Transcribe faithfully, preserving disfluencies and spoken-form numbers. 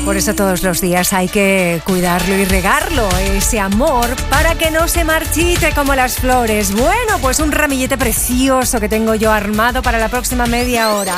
Por eso todos los días hay que cuidarlo y regarlo, ese amor, para que no se marchite como las flores. Bueno, pues un ramillete precioso que tengo yo armado para la próxima media hora.